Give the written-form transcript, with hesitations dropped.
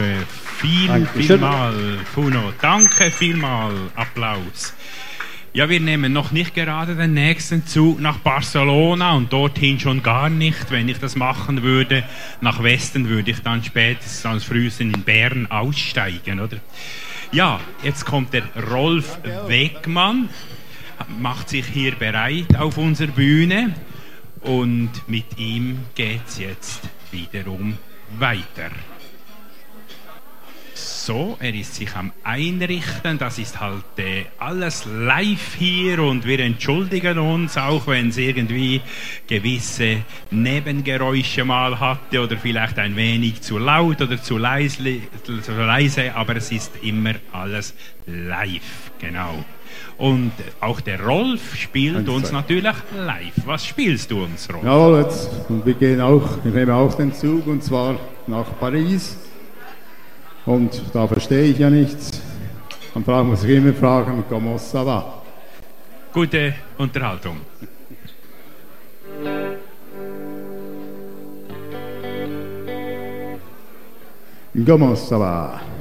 Danke vielmal, Funo. Danke vielmal. Applaus. Ja, wir nehmen noch nicht gerade den nächsten Zug nach Barcelona und dorthin schon gar nicht. Wenn ich das machen würde, nach Westen würde ich dann spätestens als frühestens in Bern aussteigen, oder? Ja, jetzt kommt der Rolf Wegmann, macht sich hier bereit auf unserer Bühne und mit ihm geht's jetzt wiederum weiter. So, er ist sich am Einrichten, das ist halt alles live hier und wir entschuldigen uns, auch wenn es irgendwie gewisse Nebengeräusche mal hatte oder vielleicht ein wenig zu laut oder zu leise, aber es ist immer alles live, genau. Und auch der Rolf spielt uns natürlich live. Was spielst du uns, Rolf? Ja, wir nehmen auch den Zug und zwar nach Paris. Und da verstehe ich ja nichts. Dann muss ich immer fragen, comment ça va? Gute Unterhaltung. Comment ça va?